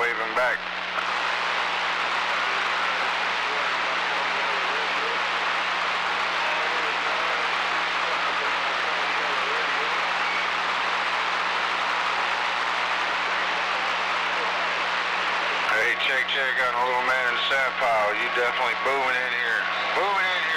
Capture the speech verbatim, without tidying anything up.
waving back. Hey, check, check on a little man in the sand pile. You definitely booming in here. Booming in here.